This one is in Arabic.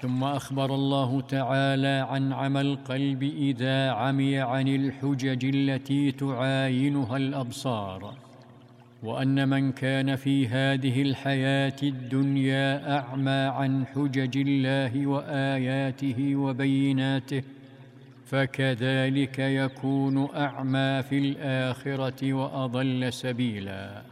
ثم أخبر الله تعالى عن عمى القلب إذا عمي عن الحجج التي تعاينها الأبصار، وأن من كان في هذه الحياة الدنيا أعمى عن حجج الله وآياته وبيناته، فكذلك يكون أعمى في الآخرة وأضل سبيلا.